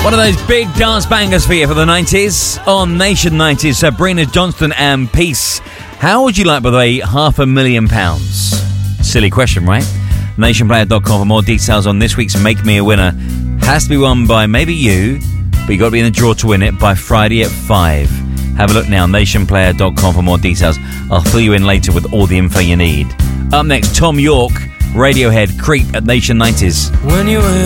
One of those big dance bangers for you for the 90s. On Nation 90s, Sabrina Johnston and Peace. How would you like, by the way, £500,000? Silly question, right? Nationplayer.com for more details on this week's Make Me a Winner. Has to be won by maybe you, but you've got to be in the draw to win it by Friday at 5. Have a look now, nationplayer.com for more details. I'll fill you in later with all the info you need. Up next, Tom York, Radiohead, Creep at Nation 90s. When you were